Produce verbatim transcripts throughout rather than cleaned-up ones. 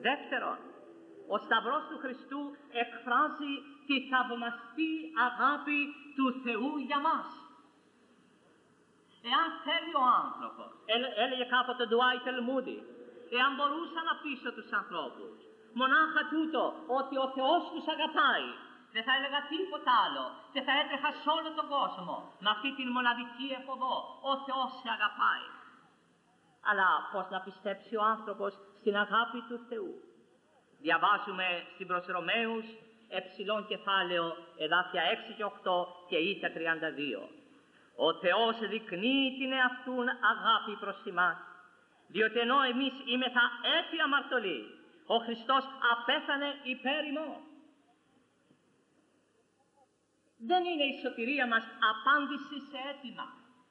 Δεύτερον, ο Σταυρός του Χριστού εκφράζει τη θαυμαστή αγάπη του Θεού για μας. Εάν θέλει ο άνθρωπος, έλεγε κάποτε ο Ντουάιτ Μούντι, εάν μπορούσα να πείσω τους ανθρώπους μονάχα τούτο ότι ο Θεός τους αγαπάει, δεν θα έλεγα τίποτα άλλο και θα έτρεχα σε όλο τον κόσμο με αυτή την μοναδική εφοδό: ο Θεός σε αγαπάει. Αλλά πώς να πιστέψει ο άνθρωπος στην αγάπη του Θεού? Διαβάζουμε στην προς Ρωμαίους εψιλόν κεφάλαιο εδάφια έξι και οκτώ και ήττα τριάντα δύο. Ο Θεός δεικνύει την εαυτούν αγάπη προς εμάς, διότι ενώ εμείς είμεθα έτη αμαρτωλοί, ο Χριστός απέθανε υπέρ ημών. Δεν είναι η σωτηρία μας απάντηση σε αίτημα.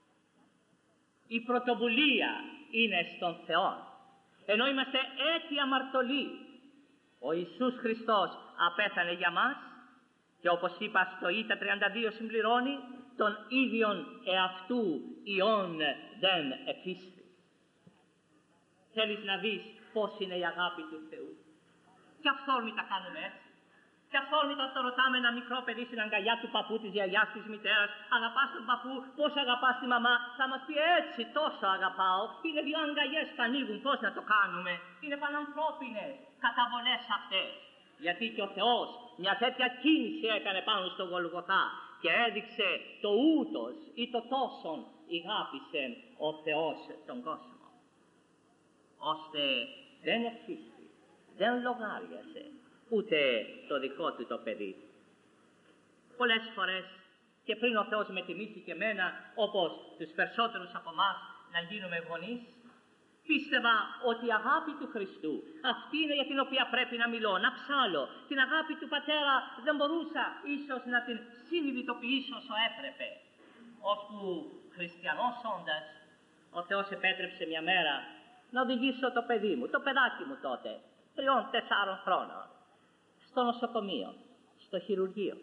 Η πρωτοβουλία είναι στον Θεό. Ενώ είμαστε έτη αμαρτωλοί, ο Ιησούς Χριστός απέθανε για μας και, όπως είπα στο ήττα τριάντα δύο, συμπληρώνει, τον ίδιον εαυτού ιών δεν εφίστη. Θέλεις να δεις πώς είναι η αγάπη του Θεού? Και αυθόρμητα κάνουμε έτσι. Και αυθόρμητα το ρωτάμε ένα μικρό παιδί στην αγκαλιά του παππού, της γιαγιάς, της μητέρας: αγαπάς τον παππού? Πώς αγαπάς τη μαμά? Θα μας πει: έτσι, τόσο αγαπάω. Είναι δύο αγκαλιές που ανοίγουν, πώς να το κάνουμε? Είναι πανανθρώπινες καταβολές αυτές. Γιατί και ο Θεός μια τέτοια κίνηση έκανε πάνω στο Γολγοθά και έδειξε το ούτως ή το τόσον ηγάπησε ο Θεός τον κόσμο, ώστε δεν εξίστη, δεν λογάριασε ούτε το δικό του το παιδί. Πολλές φορές και πριν ο Θεός με τιμήσει και εμένα, όπως τους περισσότερους από εμάς, να γίνουμε γονείς, πίστευα ότι η αγάπη του Χριστού, αυτή είναι για την οποία πρέπει να μιλώ, να ψάλω. Την αγάπη του Πατέρα δεν μπορούσα ίσως να την συνειδητοποιήσω όσο έπρεπε. Ώσπου χριστιανός όντας, ο Θεός επέτρεψε μια μέρα να οδηγήσω το παιδί μου, το παιδάκι μου τότε, τριών, τεσσάρων χρόνων, στο νοσοκομείο, στο χειρουργείο.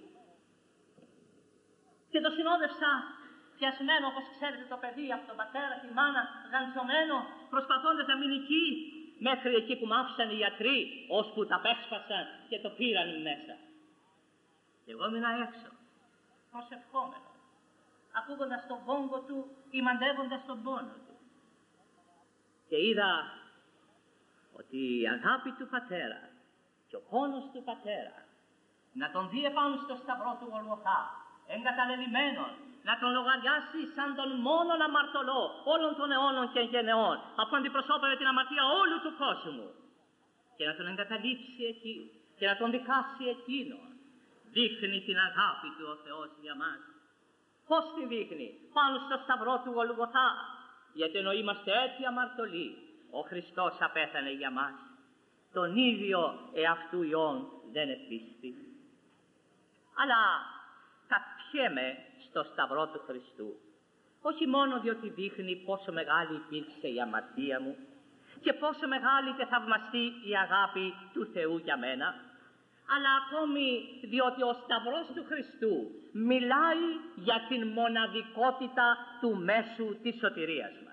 Και το συνόδευσα πιασμένο, όπως ξέρετε, το παιδί από τον πατέρα, τη μάνα, γαντζωμένο, προσπαθώντας να μείνει εκεί, μέχρι εκεί που μ' άφησαν οι γιατροί, ώσπου τα πέσπασαν και το πήραν μέσα. Και εγώ έμεινα έξω, προσευχόμενο, ακούγοντας τον πόγκο του ή μαντεύοντας τον πόνο του. Και είδα ότι η αγάπη του Πατέρα και ο πόνος του Πατέρα να τον δει επάνω στο σταυρό του Γολγοθά, εγκαταλελειμμένον, να τον λογαριάσει σαν τον μόνον αμαρτωλό όλων των αιώνων και γενεών, αφού αντιπροσώπευε την αμαρτία όλου του κόσμου, και να τον εγκαταλείψει εκεί και να τον δικάσει εκείνον. Δείχνει την αγάπη του ο Θεός για μας. Πώς τη δείχνει? Πάνω στο σταυρό του Γολγοθά. Γιατί ενώ είμαστε έτσι αμαρτωλοί, ο Χριστός απέθανε για μας. Τον ίδιο εαυτού ιών δεν επίστη. Αλλά καπιέμαι στο σταυρό του Χριστού, όχι μόνο διότι δείχνει πόσο μεγάλη υπήρξε η αμαρτία μου και πόσο μεγάλη και θαυμαστή η αγάπη του Θεού για μένα, αλλά ακόμη διότι ο σταυρός του Χριστού μιλάει για την μοναδικότητα του μέσου της σωτηρίας μας.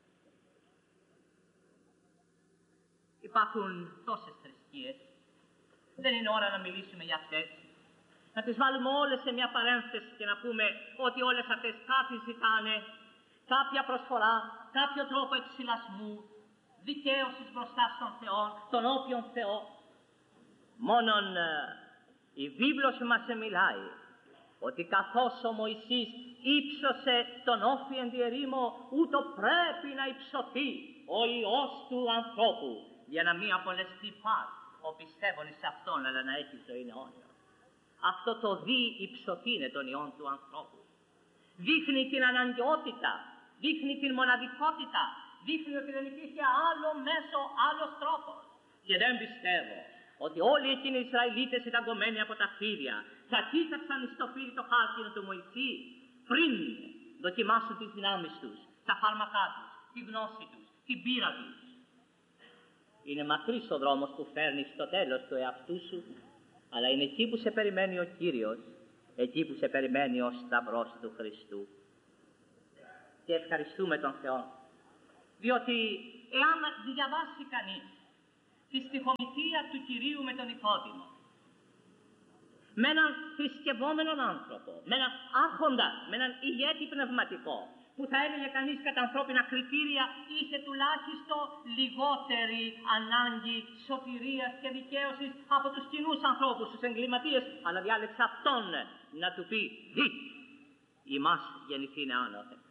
Υπάρχουν τόσες θρησκείες, δεν είναι ώρα να μιλήσουμε για αυτές. Να τις βάλουμε όλες σε μια παρένθεση και να πούμε ότι όλες αυτές κάτι ζητάνε, κάποια προσφορά, κάποιο τρόπο εξυλασμού, δικαίωσης μπροστά στον Θεό, τον όποιον Θεό. Μόνον η βίβλος μας μιλάει ότι καθώς ο Μωυσής ύψωσε τον όφι εν τη ερήμο, ούτω πρέπει να υψωθεί ο Υιός του ανθρώπου, για να μην απολεστεί πάλι ο πιστεύων εις αυτόν, αλλά να έχει ζωή αιώνια. Αυτό το δι υψωθεί είναι των Υιών του ανθρώπου. Δείχνει την αναγκαιότητα, δείχνει την μοναδικότητα, δείχνει ότι δεν υπήρχε άλλο μέσο, άλλος τρόπος. Και δεν πιστεύω ότι όλοι εκείνοι οι Ισραηλίτες ήταν κομμένοι από τα φίδια, θα κοίταξαν στο φίδι το χάρτινο του Μωυσή πριν δοκιμάσουν τις δυνάμεις τους, τα φάρμακά τους, τη γνώση τους, την πείρα τους. Είναι μακρύς ο δρόμος που φέρνει στο τέλος του εαυτού σου, αλλά είναι εκεί που σε περιμένει ο Κύριος, εκεί που σε περιμένει ο σταυρός του Χριστού. Και ευχαριστούμε τον Θεό, διότι εάν διαβάσει κανείς τη στιχομηθεία του Κυρίου με τον Νικόδημο. Με έναν θρησκευόμενον άνθρωπο, με έναν άρχοντα, με έναν ηγέτη πνευματικό, που θα έλεγε κανείς κατά ανθρώπινα κριτήρια είχε τουλάχιστον λιγότερη ανάγκη σωτηρίας και δικαίωσης από τους κοινούς ανθρώπους, τους εγκληματίες, αλλά διάλεξε αυτόν να του πει «Δι, ημάς γεννηθήνε άνωθεν».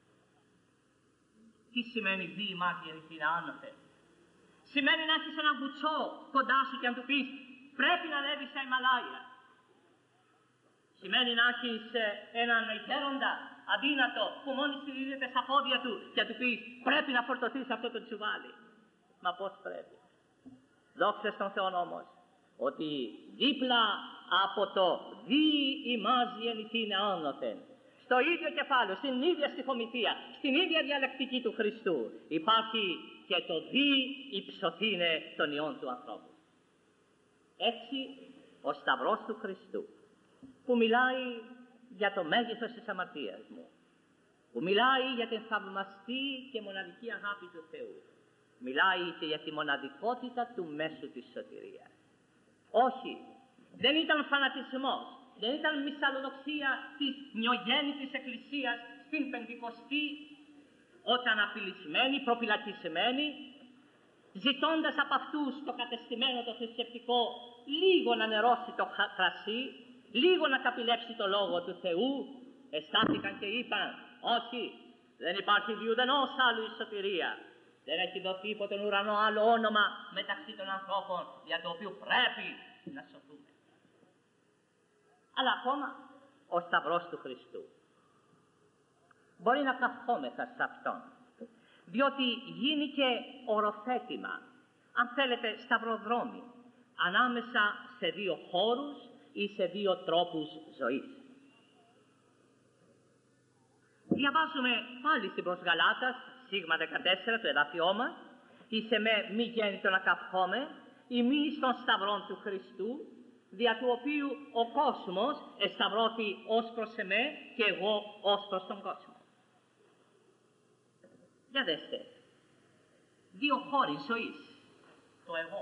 Τι σημαίνει «Δι, ημάς γεννηθήνε άνωθεν»? Σημαίνει να έχεις έναν κουτσό κοντά σου και να του πεις «Πρέπει να ανέβεις στα Ιμαλάια». Σημαίνει να έχεις έναν γέροντα αδύνατο που μόλις στηρίζεται στα πόδια του και να του πεις «Πρέπει να φορτωθείς αυτό το τσουβάλι». Μα πώς πρέπει? Δόξα στον Θεό όμως ότι δίπλα από το «Δι ημάς γεννηθήνε άνωθεν», στο ίδιο κεφάλαιο, στην ίδια στιχομηθεία, στην ίδια διαλεκτική του Χριστού υπάρχει και το «Δι υψωθήνε των ιών του ανθρώπου». Έτσι ο Σταυρός του Χριστού, που μιλάει για το μέγεθος της αμαρτίας μου, που μιλάει για την θαυμαστή και μοναδική αγάπη του Θεού, μιλάει και για τη μοναδικότητα του μέσου της σωτηρίας. Όχι, δεν ήταν φανατισμός, δεν ήταν μυσαλλοδοξία της νιογέννητης Εκκλησίας στην Πεντηκοστή, όταν απειλισμένοι, προφυλακισμένοι, ζητώντας από αυτούς το κατεστημένο το θρησκευτικό λίγο να νερώσει το κρασί, λίγο να καπηλέψει το Λόγο του Θεού, εστάθηκαν και είπαν «Όχι, δεν υπάρχει διουδενός άλλου η σωτηρία. Δεν έχει δοθεί υπό τον ουρανό άλλο όνομα μεταξύ των ανθρώπων για το οποίο πρέπει να σωθούμε». Αλλά ακόμα ο Σταυρός του Χριστού μπορεί να καυχόμεθα σε αυτόν, διότι γίνηκε οροθέτημα, αν θέλετε σταυροδρόμι, ανάμεσα σε δύο χώρους ή σε δύο τρόπους ζωής. Διαβάζουμε πάλι στην προς Γαλάτας, σίγμα δεκατέσσερα, το εδάφιό μας, «Είσαι με μη γέννητο να καυχόμαι, ημί στον σταυρόν του Χριστού, δια του οποίου ο κόσμος εσταυρώθη ως προς εμέ και εγώ ως προς τον κόσμο». Για δέστε, δύο χώροι ζωής, το εγώ,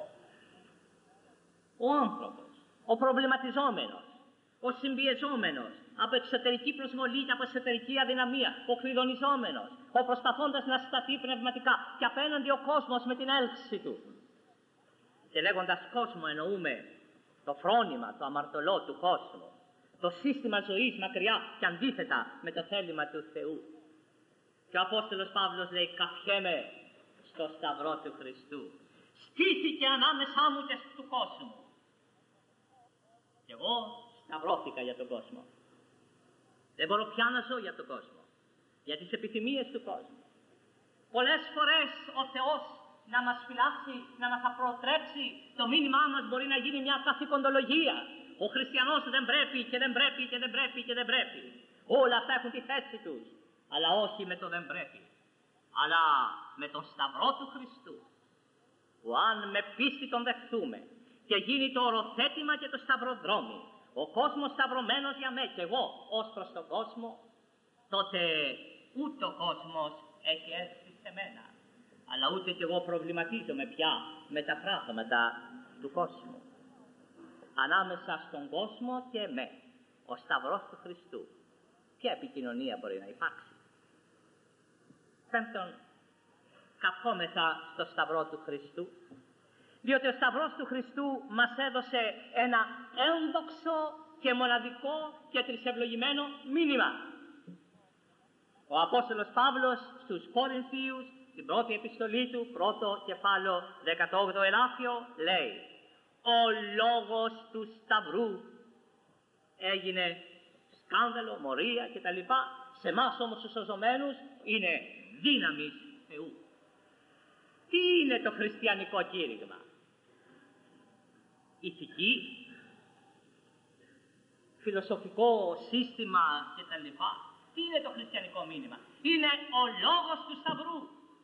ο άνθρωπος, ο προβληματιζόμενος, ο συμπιεζόμενος από εξωτερική προσβολή και από εσωτερική αδυναμία, ο κλειδονιζόμενος, ο προσπαθώντας να σταθεί πνευματικά και απέναντι ο κόσμος με την έλξη του. Και λέγοντας κόσμο εννοούμε το φρόνημα, το αμαρτωλό του κόσμου, το σύστημα ζωής μακριά και αντίθετα με το θέλημα του Θεού. Και ο Απόστολος Παύλος λέει «Καυχέμαι στο σταυρό του Χριστού. Στήθηκε ανάμεσά μου και του κόσμου. Και εγώ σταυρώθηκα για τον κόσμο. Δεν μπορώ πια να ζω για τον κόσμο, για τις επιθυμίες του κόσμου. Πολλές φορές ο Θεός να μας φυλάξει, να μας προτρέψει, το μήνυμά μας μπορεί να γίνει μια καθηκοντολογία. Ο χριστιανός δεν πρέπει και δεν πρέπει και δεν πρέπει και δεν πρέπει. Όλα αυτά έχουν τη θέση τους, αλλά όχι με το δεν πρέπει, αλλά με τον σταυρό του Χριστού, που αν με πίστη τον δεχθούμε και γίνει το οροθέτημα και το σταυροδρόμι, ο κόσμος σταυρωμένος για μέ και εγώ ως προς τον κόσμο, τότε ούτε ο κόσμος έχει έρθει σε μένα, αλλά ούτε και εγώ προβληματίζομαι πια με τα πράγματα του κόσμου. Ανάμεσα στον κόσμο και εμέ, ο σταυρός του Χριστού, ποια επικοινωνία μπορεί να υπάρξει? Πέμπτον, καυχόμεθα στο σταυρό του Χριστού, διότι ο σταυρός του Χριστού μας έδωσε ένα ένδοξο και μοναδικό και τρισευλογημένο μήνυμα. Ο Απόστολος Παύλος στους Κορινθίους, στην πρώτη επιστολή του, πρώτο κεφάλαιο, δεκατόγδοο εδάφιο, λέει «Ο λόγος του σταυρού έγινε σκάνδαλο, μορία κτλ. Σε εμάς όμως τους σωζωμένους είναι δύναμης Θεού». Τι είναι το χριστιανικό κήρυγμα? Ηθική, φιλοσοφικό σύστημα κτλ. Τι είναι το χριστιανικό μήνυμα? Είναι ο λόγος του σταυρού.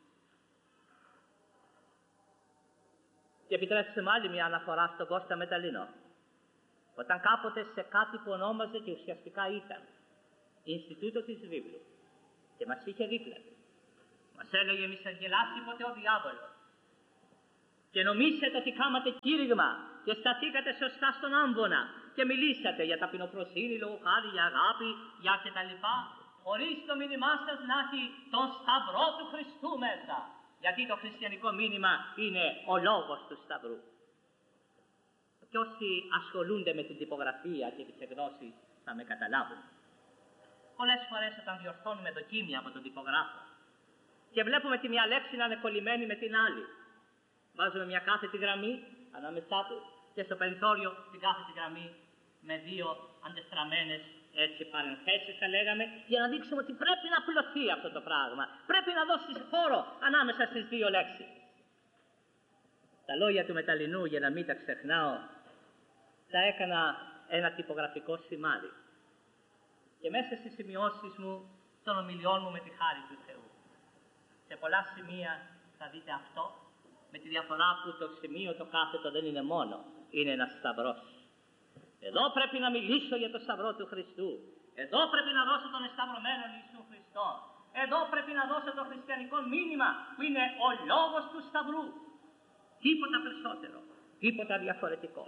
Και επιτρέψτε μου άλλη μια αναφορά στον Κώστα Μεταλλινό. Όταν κάποτε σε κάτι που ονόμαζε και ουσιαστικά ήταν Ινστιτούτο της Βίβλου και μας είχε δίπλα του, μας έλεγε μη σας γελάσει ποτέ ο διάβολος. και νομίσετε ότι κάματε κήρυγμα και σταθήκατε σωστά στον άμβονα και μιλήσατε για ταπεινοφροσύνη, λόγω χάρη, για αγάπη, για κτλ. Χωρίς το μήνυμά σας να έχει τον Σταυρό του Χριστού μέσα. Γιατί το χριστιανικό μήνυμα είναι ο λόγος του Σταυρού. Και όσοι ασχολούνται με την τυπογραφία και τις εκδόσεις θα με καταλάβουν. Πολλές φορές όταν διορθώνουμε δοκίμια από τον τυπογράφο και βλέπουμε τη μια λέξη να είναι κολλημένη με την άλλη, βάζουμε μια κάθετη γραμμή ανάμεσά του και στο περιθώριο την κάθετη γραμμή με δύο αντεστραμμένες έτσι παρενθέσεις θα λέγαμε, για να δείξουμε ότι πρέπει να πλωθεί αυτό το πράγμα. Πρέπει να δώσεις χώρο ανάμεσα στις δύο λέξεις. Τα λόγια του Μεταλλινού, για να μην τα ξεχνάω, τα έκανα ένα τυπογραφικό σημάδι. Και μέσα στις σημειώσεις μου των ομιλιών μου με τη χάρη του Θεού. Σε πολλά σημεία θα δείτε αυτό, με τη διαφορά που το σημείο το κάθετο δεν είναι μόνο, είναι ένας σταυρός. Εδώ πρέπει να μιλήσω για το Σταυρό του Χριστού. Εδώ πρέπει να δώσω τον εσταυρωμένο Ιησού Χριστό. Εδώ πρέπει να δώσω το χριστιανικό μήνυμα που είναι ο λόγος του Σταυρού. Τίποτα περισσότερο, τίποτα διαφορετικό.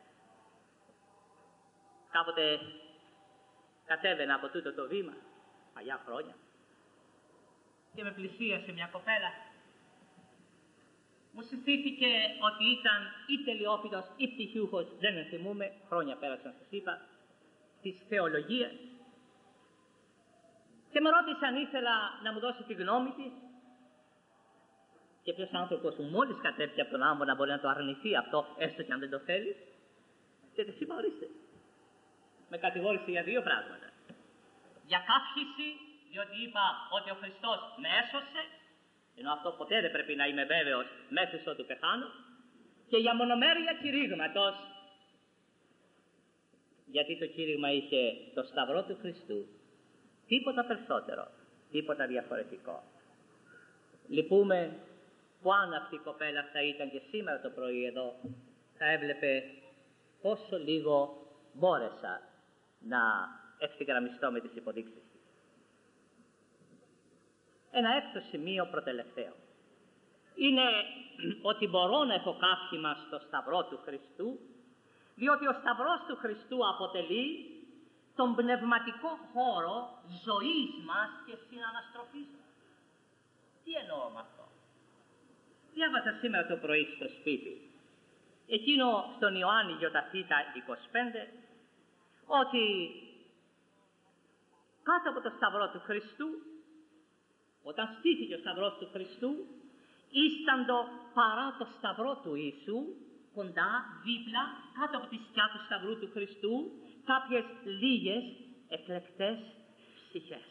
Κάποτε κατέβαινα από τούτο το βήμα, παλιά χρόνια, και με πλησίασε μια κοπέλα. Μου συστήθηκε ότι ήταν ή τελειόφοιτος ή πτυχιούχος, δεν ενθυμούμε, χρόνια πέρασαν σας είπα, της θεολογίας. Και με ρώτησε αν ήθελα να μου δώσει τη γνώμη της. Και ποιος άνθρωπος που μόλις κατέβηκε από τον άμμο να μπορεί να το αρνηθεί αυτό, έστω και αν δεν το θέλει. Και της είπα, ορίστε. Με κατηγόρησε για δύο πράγματα. Για καύχηση, διότι είπα ότι ο Χριστός με έσωσε, ενώ αυτό ποτέ δεν πρέπει να είμαι βέβαιος μέχρι ότου πεθάνω, και για μονομέρεια κηρύγματος, γιατί το κήρυγμα είχε το Σταυρό του Χριστού, τίποτα περισσότερο, τίποτα διαφορετικό. Λυπούμε που αν αυτή η κοπέλα θα ήταν και σήμερα το πρωί εδώ, θα έβλεπε πόσο λίγο μπόρεσα να ευθυγραμμιστώ με τις υποδείξεις της. Ένα έκτο σημείο προτελευταίο είναι ότι μπορώ να έχω καύχημα στο Σταυρό του Χριστού, διότι ο Σταυρός του Χριστού αποτελεί τον πνευματικό χώρο ζωής μας και συναναστροφής μας. Τι εννοώ με αυτό? Διάβασα σήμερα το πρωί στο σπίτι εκείνο στον Ιωάννη Γιοταχήτα είκοσι πέντε, ότι κάτω από το Σταυρό του Χριστού, όταν στήθηκε ο Σταυρός του Χριστού, ίσταντο παρά το Σταυρό του Ιησού, κοντά, δίπλα, κάτω από τη σκιά του Σταυρού του Χριστού, κάποιες λίγες εκλεκτές ψυχές.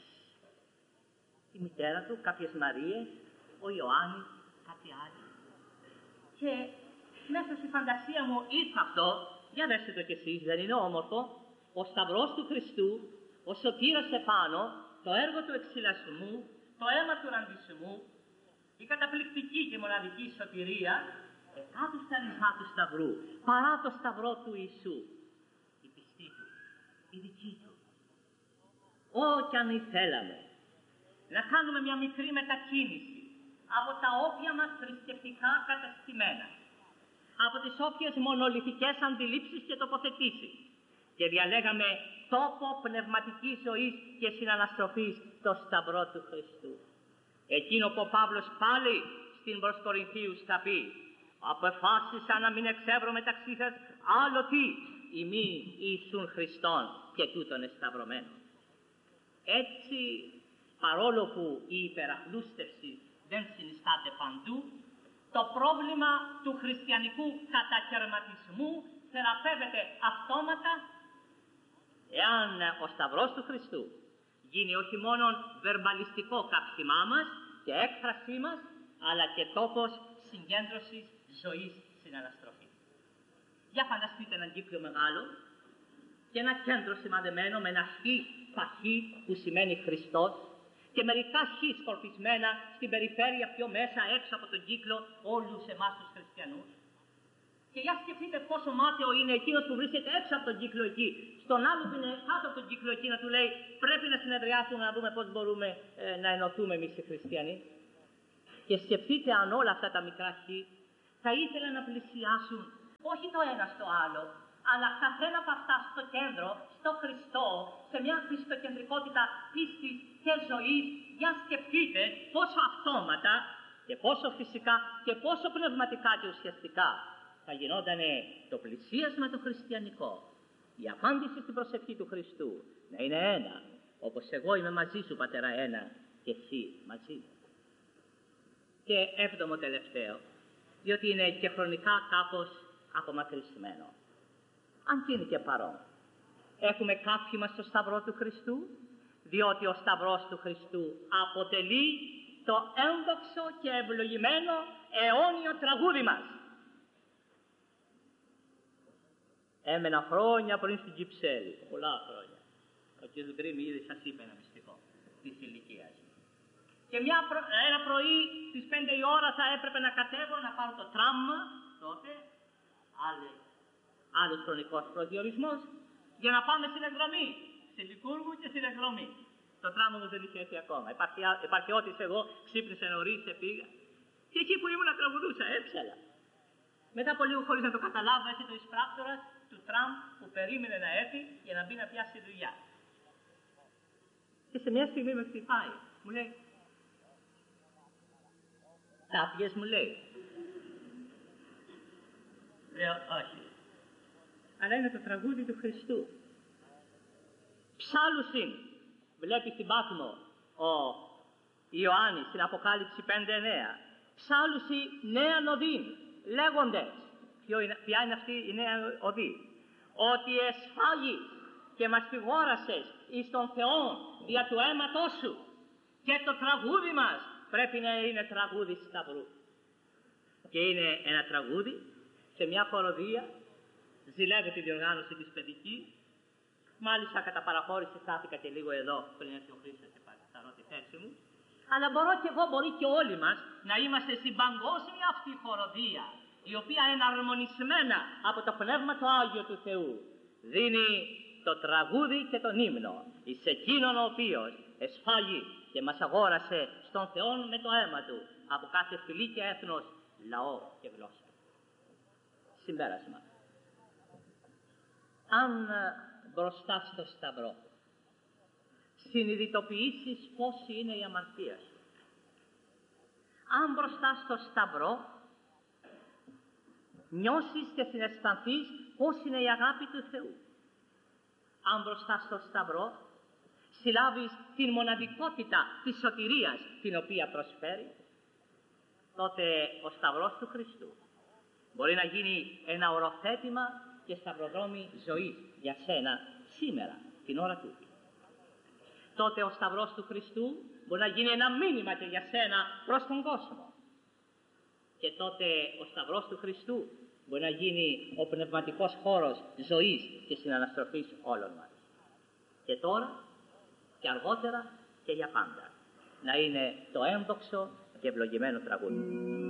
Η μητέρα του, κάποιες Μαρίες, ο Ιωάννης, κάτι άλλο. Και μέσα στη φαντασία μου ήρθε αυτό, για δέστε το κι εσείς, δεν είναι όμορφο? Ο Σταυρός του Χριστού, ο σωτήρας επάνω, το έργο του εξυλασμού, το αίμα του ραντισμού, η καταπληκτική και μοναδική σωτηρία, κάτω στα ριζά του Σταυρού, παρά το Σταυρό του Ιησού. Η πιστή του, η δική του. Ω κι αν ήθελαμε να κάνουμε μια μικρή μετακίνηση από τα όποια μας θρησκευτικά καταστημένα, από τις όποιες μονολυθικές αντιλήψεις και τοποθετήσεις, και διαλέγαμε τόπο πνευματικής ζωής και συναναστροφής το Σταυρό του Χριστού. Εκείνο που ο Παύλος πάλι στην προς Κορινθίους θα πει, αποφάσισα να μην εξεύρω μεταξύ σας άλλο τι, ημί Ιησούν Χριστόν και τούτον εσταυρωμένο. Έτσι, παρόλο που η υπεραπλούστευση δεν συνιστάται παντού, το πρόβλημα του χριστιανικού κατακαιρματισμού θεραπεύεται αυτόματα εάν ο Σταυρός του Χριστού γίνει όχι μόνο βερμπαλιστικό κάψιμά μας και έκφρασή μας, αλλά και τόπος συγκέντρωσης ζωής συναναστροφής. Για φανταστείτε έναν κύκλο μεγάλο και ένα κέντρο σημαδεμένο με ένα χ παχύ που σημαίνει Χριστός και μερικά χ σκορπισμένα στην περιφέρεια πιο μέσα έξω από τον κύκλο όλους εμάς τους χριστιανούς. Και για σκεφτείτε πόσο μάταιο είναι εκείνος που βρίσκεται έξω από τον κύκλο εκεί, στον άλλο που είναι κάτω από τον κύκλο εκεί να του λέει πρέπει να συνεδριάσουμε να δούμε πώς μπορούμε ε, να ενωθούμε εμείς οι χριστιανοί. Και σκεφτείτε αν όλα αυτά τα μικρά χ θα ήθελα να πλησιάσουν όχι το ένα στο άλλο, αλλά καθένα από αυτά στο κέντρο, στο Χριστό, σε μια χριστοκεντρικότητα πίστης και ζωής. Για σκεφτείτε πόσο αυτόματα και πόσο φυσικά και πόσο πνευματικά και ουσιαστικά θα γινόταν το πλησίασμα το χριστιανικό, η απάντηση στην προσευχή του Χριστού να είναι ένα, όπως εγώ είμαι μαζί σου Πατέρα ένα και εσύ μαζί μου. Και έβδομο τελευταίο, διότι είναι και χρονικά κάπως απομακρυσμένο, αν και είναι και παρόν. Έχουμε κάψιμα στο Σταυρό του Χριστού, διότι ο Σταυρός του Χριστού αποτελεί το ένδοξο και ευλογημένο αιώνιο τραγούδι μας. Έμενα χρόνια πριν στην Κυψέλη, πολλά χρόνια. Ο κ. Γκρίμη ήδη σας είπε ένα μυστικό της ηλικίας. Και μια προ... ένα πρωί στις πέντε η ώρα θα έπρεπε να κατέβω να πάρω το τραμ, τότε, άλλη, άλλος χρονικός προδιορισμός, για να πάμε στην εκδρομή, στη Λικούργου και στην εκδρομή. Το τραμ όμως δεν είχε έρθει ακόμα. Επαρχαιώτης εγώ, ξύπνησε νωρίς, πήγα. Και εκεί που ήμουν τραγουδούσα, έψαλα. Μετά από λίγο, χωρίς να το καταλάβω, έρχεται ο εισπράκτορας του τραμ που περίμενε να έρθει για να μπει να πιάσει δουλειά. Και σε μια στιγμή με χτυπάει. Μου λέει, τα πιες, μου λέει. Λέω, όχι. Αλλά είναι το τραγούδι του Χριστού. Ψάλουσιν. Βλέπει στην Πάτμο ο Ιωάννης στην Αποκάλυψη πέντε εννέα. Ψάλουσι νέα οδήν, λέγοντες. Ποια είναι αυτή η νέα οδή? Ότι εσφάγεις και μας φυγόρασες εις τον Θεό δια του αίματός σου. Και το τραγούδι μας πρέπει να είναι τραγούδι σταυρού. Και είναι ένα τραγούδι σε μια χοροδία. Ζηλεύω τη διοργάνωση της παιδικής. Μάλιστα κατά παραχώρηση στάθηκα και λίγο εδώ πριν έρθει ο Χρήστος και παρακαλώ τη θέση μου. Αλλά μπορώ και εγώ, μπορεί και όλοι μας, να είμαστε στην παγκόσμια αυτή χοροδία, η οποία εναρμονισμένα από το Πνεύμα το Άγιο του Θεού δίνει το τραγούδι και τον ύμνο εις εκείνον ο οποίος εσφάγει και μας αγόρασε στον Θεό με το αίμα του από κάθε φυλή και έθνος, λαό και γλώσσα. Συμπέρασμα. Αν μπροστά στο Σταυρό συνειδητοποιήσεις πώς είναι η αμαρτία σου, αν μπροστά στο Σταυρό νιώσεις και συναισθανθείς πώς είναι η αγάπη του Θεού, αν μπροστά στο Σταυρό συλλάβεις την μοναδικότητα της σωτηρίας την οποία προσφέρει, τότε ο Σταυρός του Χριστού μπορεί να γίνει ένα οροθέτημα και σταυροδρόμι ζωής για σένα σήμερα, την ώρα τούτη. Τότε ο Σταυρός του Χριστού μπορεί να γίνει ένα μήνυμα και για σένα προς τον κόσμο. Και τότε ο Σταυρός του Χριστού μπορεί να γίνει ο πνευματικός χώρος ζωής και συναναστροφής όλων μας. Και τώρα και αργότερα και για πάντα να είναι το ένδοξο και ευλογημένο τραγούδι.